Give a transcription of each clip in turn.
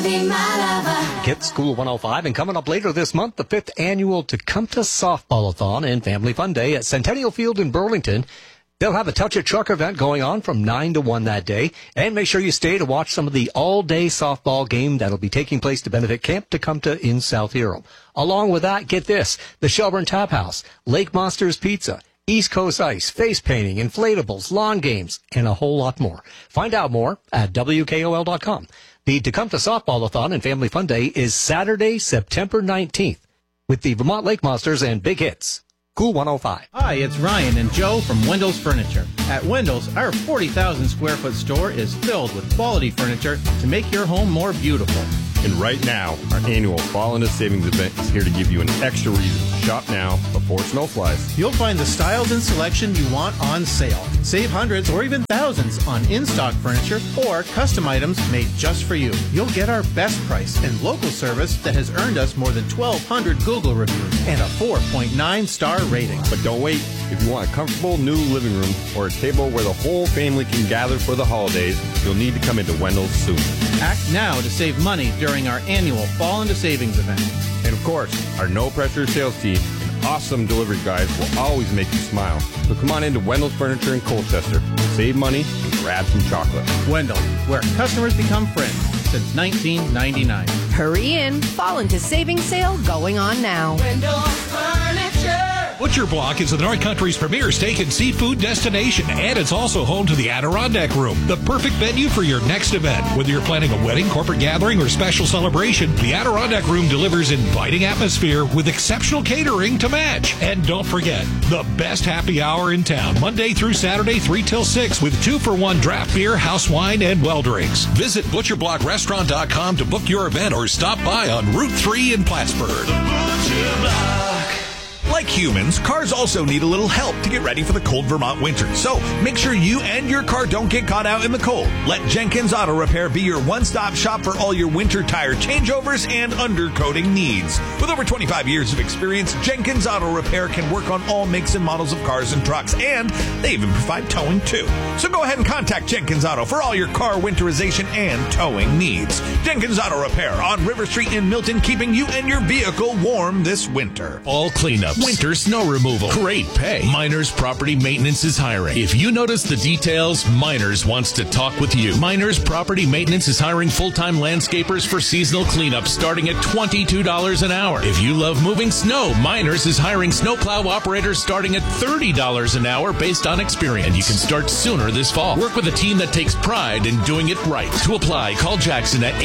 be my lover. Kids School 105, and coming up later this month, the 5th annual Tecumseh Softball-a-thon and Family Fun Day at Centennial Field in Burlington. They'll have a Touch It Truck event going on from 9 to 1 that day. And make sure you stay to watch some of the all-day softball game that'll be taking place to benefit Camp Tecumseh in South Hero. Along with that, get this, the Shelburne Tap House, Lake Monsters Pizza, East Coast Ice, face painting, inflatables, lawn games, and a whole lot more. Find out more at WKOL.com. The Tecumseh Softball-a-thon and Family Fun Day is Saturday, September 19th with the Vermont Lake Monsters and Big Hits. Cool 105. Hi, it's Ryan and Joe from Wendell's Furniture. At Wendell's, our 40,000 square foot store is filled with quality furniture to make your home more beautiful. And right now, our annual Fall into Savings event is here to give you an extra reason to shop now before snow flies. You'll find the styles and selection you want on sale. Save hundreds or even thousands on in-stock furniture or custom items made just for you. You'll get our best price and local service that has earned us more than 1,200 Google reviews and a 4.9 star rating. But don't wait. If you want a comfortable new living room or a table where the whole family can gather for the holidays, you'll need to come into Wendell's soon. Act now to save money during our annual Fall into Savings event. And of course, our no-pressure sales team and awesome delivery guys will always make you smile. So come on into Wendell's Furniture in Colchester. Save money and grab some chocolate. Wendell, where customers become friends since 1999. Hurry in. Fall into Savings sale going on now. Wendell's Furniture. Butcher Block is the North Country's premier steak and seafood destination, and it's also home to the Adirondack Room, the perfect venue for your next event. Whether you're planning a wedding, corporate gathering, or special celebration, the Adirondack Room delivers inviting atmosphere with exceptional catering to match. And don't forget, the best happy hour in town, Monday through Saturday, 3 till 6, with 2-for-1 draft beer, house wine, and well drinks. Visit ButcherBlockRestaurant.com to book your event or stop by on Route 3 in Plattsburgh. The Butcher Block. Like humans, cars also need a little help to get ready for the cold Vermont winter. So make sure you and your car don't get caught out in the cold. Let Jenkins Auto Repair be your one-stop shop for all your winter tire changeovers and undercoating needs. With over 25 years of experience, Jenkins Auto Repair can work on all makes and models of cars and trucks, and they even provide towing too. So go ahead and contact Jenkins Auto for all your car winterization and towing needs. Jenkins Auto Repair on River Street in Milton, keeping you and your vehicle warm this winter. All cleanups, winter snow removal, great pay. Miners Property Maintenance is hiring. If you notice the details, Miners wants to talk with you. Miners Property Maintenance is hiring full-time landscapers for seasonal cleanup starting at $22 an hour. If you love moving snow, Miners is hiring snowplow operators starting at $30 an hour based on experience. And you can start sooner this fall. Work with a team that takes pride in doing it right. To apply, call Jackson at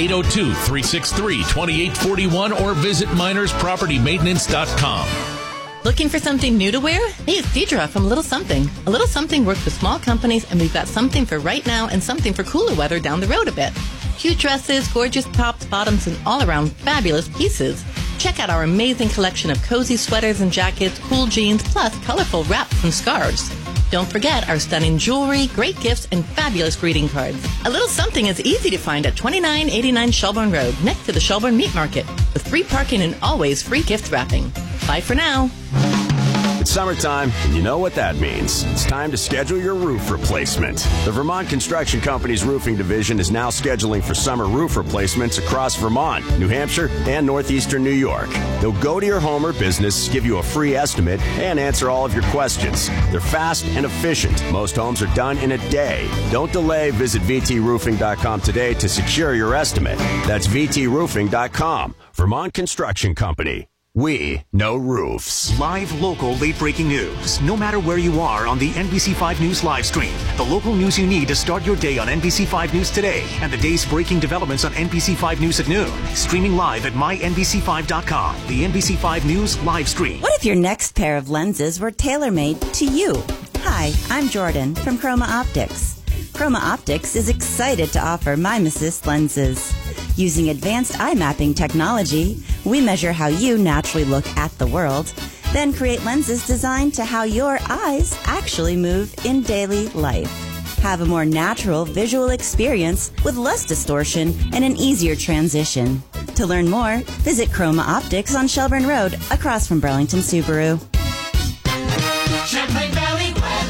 802-363-2841 or visit minerspropertymaintenance.com. Looking for something new to wear? Hey, it's Deidre from Little Something. A Little Something works with small companies, and we've got something for right now and something for cooler weather down the road a bit. Cute dresses, gorgeous tops, bottoms, and all-around fabulous pieces. Check out our amazing collection of cozy sweaters and jackets, cool jeans, plus colorful wraps and scarves. Don't forget our stunning jewelry, great gifts, and fabulous greeting cards. A Little Something is easy to find at 2989 Shelburne Road, next to the Shelburne Meat Market, with free parking and always free gift wrapping. Bye for now. It's summertime, and you know what that means. It's time to schedule your roof replacement. The Vermont Construction Company's roofing division is now scheduling for summer roof replacements across Vermont, New Hampshire, and northeastern New York. They'll go to your home or business, give you a free estimate, and answer all of your questions. They're fast and efficient. Most homes are done in a day. Don't delay. Visit VTRoofing.com today to secure your estimate. That's VTRoofing.com. Vermont Construction Company. We know roofs. Live, local, late-breaking news. No matter where you are on the NBC5 News live stream. The local news you need to start your day on NBC5 News today. And the day's breaking developments on NBC5 News at noon. Streaming live at mynbc5.com. The NBC5 News live stream. What if your next pair of lenses were tailor-made to you? Hi, I'm Jordan from Chroma Optics. Chroma Optics is excited to offer Mimesis lenses. Using advanced eye mapping technology, we measure how you naturally look at the world, then create lenses designed to how your eyes actually move in daily life. Have a more natural visual experience with less distortion and an easier transition. To learn more, visit Chroma Optics on Shelburne Road, across from Burlington Subaru. Champlain Valley weather.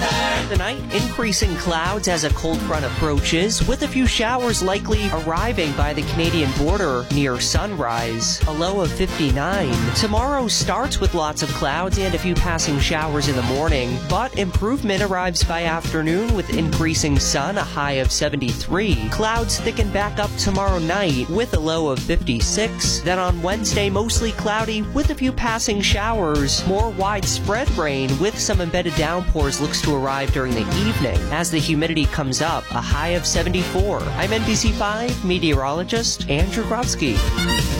Tonight, increasing clouds as a cold front approaches, with a few showers likely arriving by the Canadian border near sunrise. A low of 59. Tomorrow starts with lots of clouds and a few passing showers in the morning, but improvement arrives by afternoon with increasing sun, a high of 73. Clouds thicken back up tomorrow night with a low of 56. Then on Wednesday, mostly cloudy with a few passing showers. More widespread rain with some embedded downpours looks to arrive during the evening. As the humidity comes up, a high of 74. I'm NBC5 meteorologist Andrew Grotsky.